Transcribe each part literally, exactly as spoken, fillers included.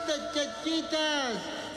muchachitas!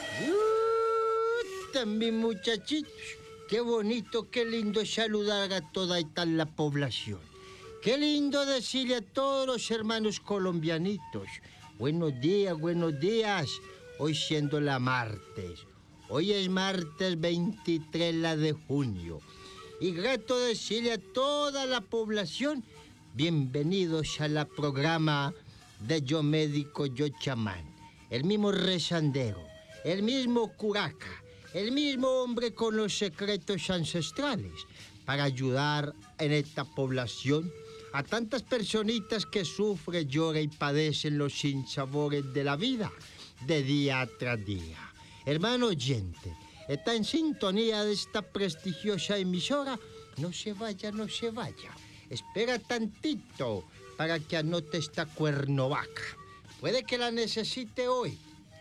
¡Uh, mis muchachitos! Qué bonito, qué lindo saludar a toda esta la población. Qué lindo decirle a todos los hermanos colombianitos. Buenos días, buenos días. Hoy siendo la martes. Hoy es martes veintitrés de junio. Y grato decirle a toda la población, bienvenidos a la programa de Yo Médico, Yo Chamán. El mismo rezandero, el mismo curaca, el mismo hombre con los secretos ancestrales para ayudar en esta población a tantas personitas que sufren, lloran y padecen los sinsabores de la vida de día tras día. Hermano oyente, está en sintonía de esta prestigiosa emisora. No se vaya, no se vaya. Espera tantito para que anote esta cuernovaca. Puede que la necesite hoy,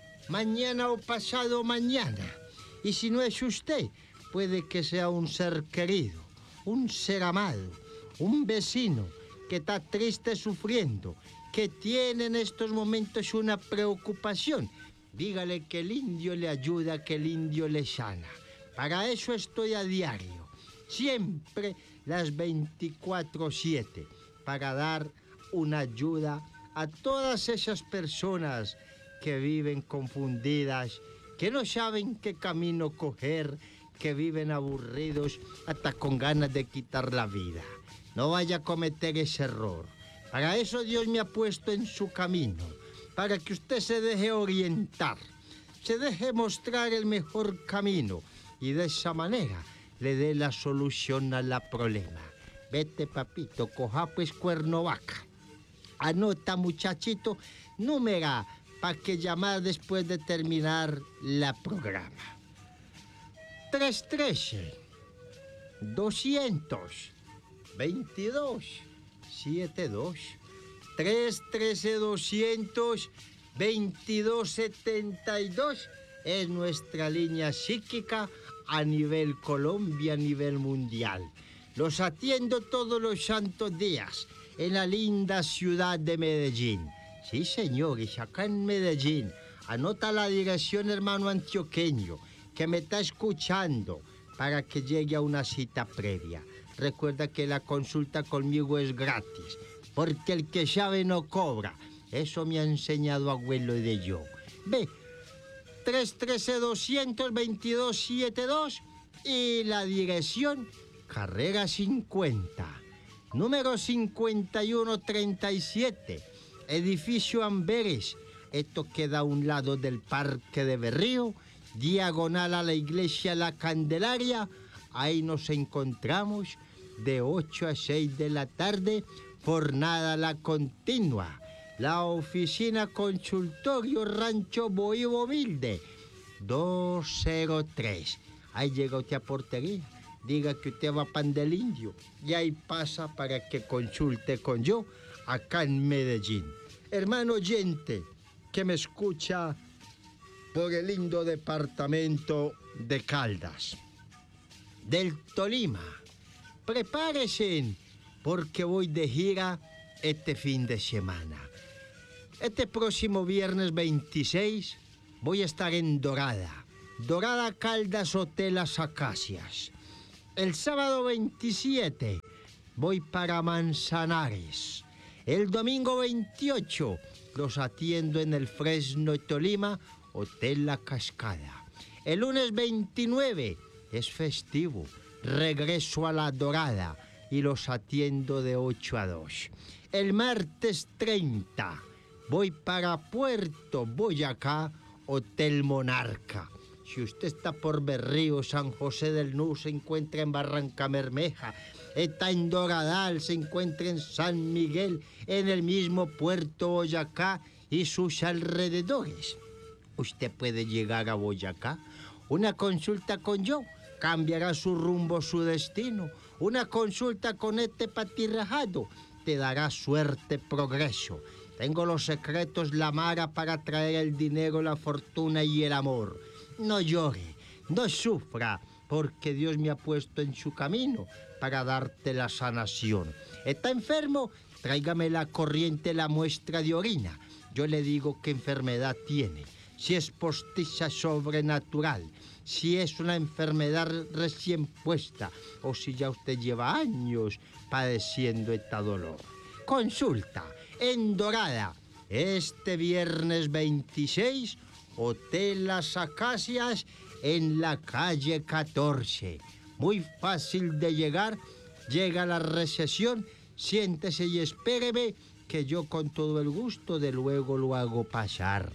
mañana o pasado mañana. Y si no es usted, puede que sea un ser querido, un ser amado, un vecino que está triste sufriendo, que tiene en estos momentos una preocupación. Dígale que el indio le ayuda, que el indio le sana. Para eso estoy a diario, siempre las veinticuatro siete, para dar una ayuda a todas esas personas que viven confundidas, que no saben qué camino coger, que viven aburridos, hasta con ganas de quitar la vida. No vaya a cometer ese error. Para eso Dios me ha puesto en su camino, para que usted se deje orientar, se deje mostrar el mejor camino y de esa manera le dé la solución a la problema. Vete, papito, coja pues cuernovaca. Anota, muchachito, número para que llamar después de terminar la programa. tres trece, doscientos veintidós, setenta y dos. tres trece, doscientos veintidós, setenta y dos es nuestra línea psíquica a nivel Colombia, a nivel mundial. Los atiendo todos los santos días en la linda ciudad de Medellín. Sí, señores, acá en Medellín. Anota la dirección, hermano antioqueño, que me está escuchando, para que llegue a una cita previa. Recuerda que la consulta conmigo es gratis, porque el que sabe no cobra. Eso me ha enseñado abuelo de yo. Ve, tres trece, doscientos veintidós, setenta y dos y la dirección, carrera cincuenta, número cincuenta y uno treinta y siete, edificio Amberes. Esto queda a un lado del Parque de Berrío, diagonal a la iglesia La Candelaria. Ahí nos encontramos de ocho a seis de la tarde, jornada la continua. La oficina consultorio Rancho Boivo Vilde, dos cero tres. Ahí llega usted a portería, diga que usted va pan del indio y ahí pasa para que consulte con yo acá en Medellín. Hermano oyente que me escucha por el lindo departamento de Caldas, del Tolima, prepárese porque voy de gira este fin de semana. Este próximo viernes veintiséis voy a estar en Dorada, Dorada Caldas Hotel Las Acacias. El sábado veintisiete voy para Manzanares. El domingo veintiocho los atiendo en el Fresno Tolima, Hotel La Cascada. El lunes veintinueve es festivo, regreso a La Dorada y los atiendo de ocho a dos. El martes treinta voy para Puerto Boyacá, Hotel Monarca. Si usted está por Berrío, San José del Nu, se encuentra en Barranca Bermeja, está en Doradal, se encuentra en San Miguel, en el mismo Puerto Boyacá y sus alrededores. Usted puede llegar a Boyacá. Una consulta con yo cambiará su rumbo, su destino. Una consulta con este patirrajado te dará suerte, progreso. Tengo los secretos, la mara para traer el dinero, la fortuna y el amor. No llore, no sufra, porque Dios me ha puesto en su camino para darte la sanación. ¿Está enfermo? Tráigame la corriente, la muestra de orina. yo le digo qué enfermedad tiene, si es postiza sobrenatural, si es una enfermedad recién puesta o si ya usted lleva años padeciendo este dolor. Consulta en Dorada, este viernes veintiséis, Hotel Las Acacias, en la calle catorce. Muy fácil de llegar, llega a la recepción, siéntese y espéreme, que yo con todo el gusto de luego lo hago pasar.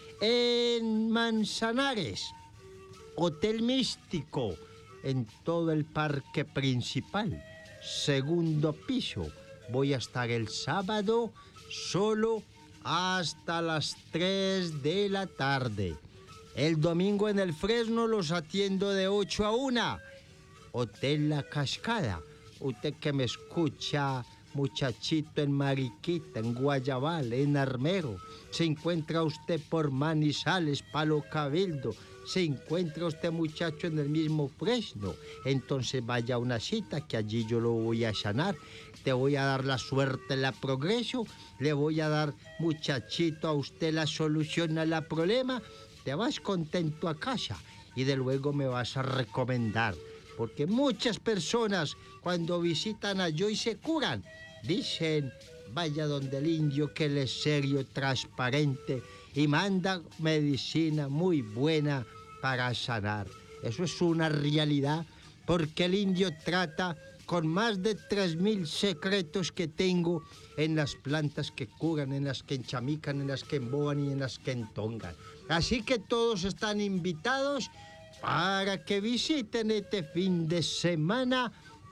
En Manzanares, Hotel Místico, en todo el parque principal, segundo piso. Voy a estar el sábado solo hasta las tres de la tarde. El domingo en el Fresno los atiendo de ocho a una. Hotel La Cascada. Usted que me escucha, muchachito, en Mariquita, en Guayabal, en Armero. Se encuentra usted por Manizales, Palo Cabildo. Se encuentra usted, muchacho, en el mismo Fresno. Entonces vaya a una cita que allí yo lo voy a sanar. Te voy a dar la suerte, la progreso. Le voy a dar, muchachito, a usted la solución a la problema. Te vas contento a casa y de luego me vas a recomendar. Porque muchas personas cuando visitan a yo y se curan, dicen, vaya donde el indio que él es serio, transparente y manda medicina muy buena para sanar. Eso es una realidad porque el indio trata con más de tres mil secretos que tengo en las plantas que curan, en las que enchamican, en las que emboban y en las que entongan. Así que todos están invitados para que visiten este fin de semana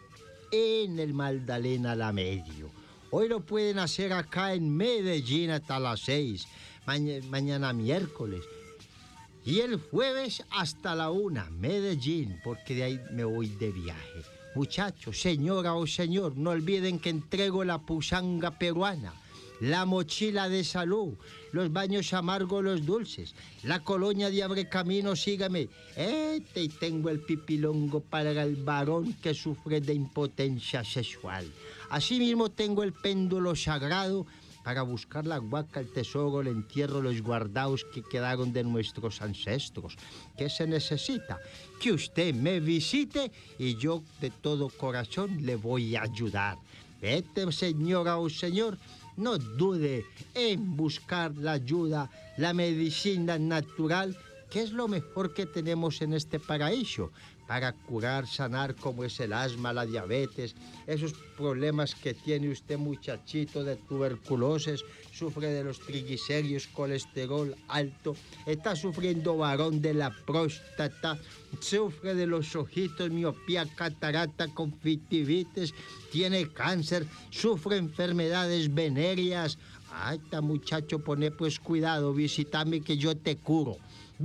en el Magdalena La Medio. Hoy lo pueden hacer acá en Medellín hasta las seis, Maña, mañana miércoles. Y el jueves hasta la una, Medellín, porque de ahí me voy de viaje. Muchachos, señora o señor, no olviden que entrego la pusanga peruana, la mochila de salud, los baños amargos, los dulces, la colonia de abre camino, sígame. Este y tengo el pipilongo para el varón que sufre de impotencia sexual. Asimismo tengo el péndulo sagrado para buscar la huaca, el tesoro, el entierro, los guardados que quedaron de nuestros ancestros. ¿Qué se necesita? Que usted me visite y yo de todo corazón le voy a ayudar. Vete, señora o señor, no dude en buscar la ayuda, la medicina natural, que es lo mejor que tenemos en este paraíso, para curar, sanar, como es el asma, la diabetes, esos problemas que tiene usted, muchachito, de tuberculosis, sufre de los triglicéridos, colesterol alto, está sufriendo varón de la próstata, sufre de los ojitos, miopía, catarata, conjuntivitis, tiene cáncer, sufre enfermedades venéreas. Ay, está, muchacho, pone pues cuidado, visítame que yo te curo.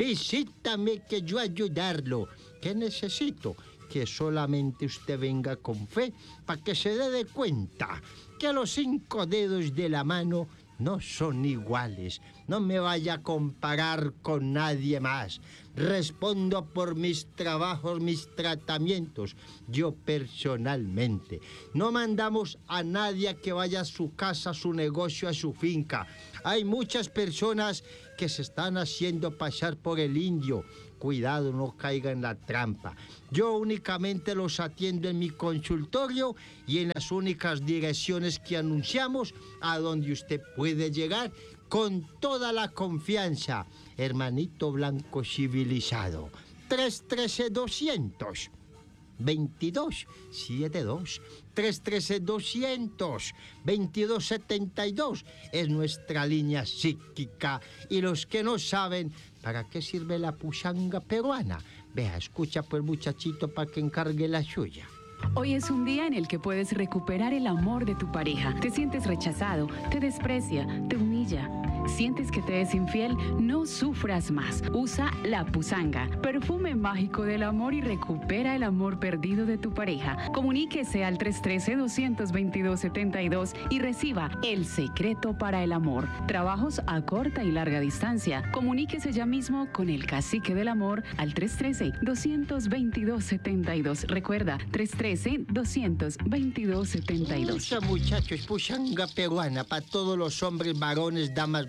Visítame que yo ayudarlo. ¿Qué necesito? Que solamente usted venga con fe para que se dé de cuenta que los cinco dedos de la mano no son iguales. No me vaya a comparar con nadie más. Respondo por mis trabajos, mis tratamientos, yo personalmente. No mandamos a nadie a que vaya a su casa, a su negocio, a su finca. Hay muchas personas que se están haciendo pasar por el indio. Cuidado, no caiga en la trampa. Yo únicamente los atiendo en mi consultorio y en las únicas direcciones que anunciamos, a donde usted puede llegar con toda la confianza. Hermanito blanco civilizado. tres uno tres, doscientos veintidós setenta y dos. tres uno tres, doscientos veintidós setenta y dos es nuestra línea psíquica. Y los que no saben para qué sirve la puchanga peruana, vea, escucha pues, muchachito, para que encargue la suya. Hoy es un día en el que puedes recuperar el amor de tu pareja. Te sientes rechazado, te desprecia, te humilla. ¿Sientes que te es infiel? No sufras más. Usa la pusanga, perfume mágico del amor, y recupera el amor perdido de tu pareja. Comuníquese al tres uno tres, dos dos dos, siete dos y reciba el secreto para el amor. Trabajos a corta y larga distancia. Comuníquese ya mismo con el cacique del amor al tres uno tres, dos dos dos, siete dos. Recuerda, tres uno tres, dos dos dos, siete dos. Esa, muchachos, puchanga peruana para todos los hombres, varones, damas,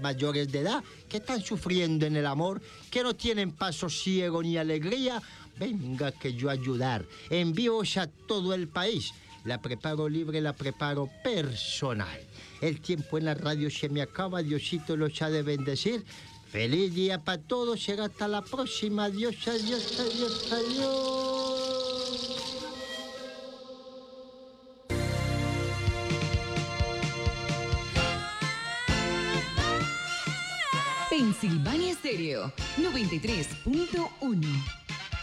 mayores de edad que están sufriendo en el amor, que no tienen pasosiego ni alegría, venga que yo ayudar. Envíos a todo el país. La preparo libre, la preparo personal. El tiempo en la radio se me acaba, Diosito los ha de bendecir. Feliz día para todos, será hasta la próxima. Adiós, adiós, adiós, adiós. Pensilvania Stereo noventa y tres punto uno.